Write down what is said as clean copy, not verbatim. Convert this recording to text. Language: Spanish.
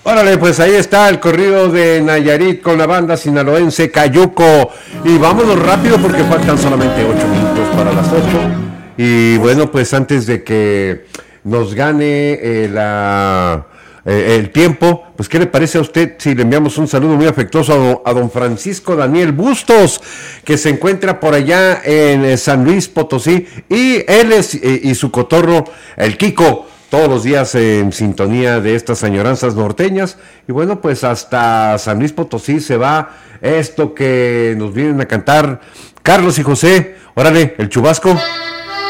Órale, pues ahí está el corrido de Nayarit con la banda sinaloense Cayuco. Y vámonos rápido porque faltan solamente 8 minutos para las 8. Y bueno, pues antes de que nos gane el tiempo, pues ¿qué le parece a usted si le enviamos un saludo muy afectuoso a don Francisco Daniel Bustos, que se encuentra por allá en San Luis Potosí, y él y su cotorro, el Kiko, todos los días en sintonía de estas añoranzas norteñas? Y bueno, pues hasta San Luis Potosí se va esto que nos vienen a cantar Carlos y José. Órale, el chubasco.